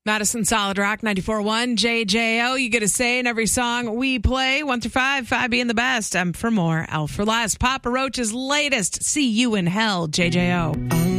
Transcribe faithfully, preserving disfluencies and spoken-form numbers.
Madison Solid Rock ninety-four point one, J J O. You get a say in every song we play, one through five, five being the best. I'm for more, L for less. Papa Roach's latest, See You in Hell, J J O.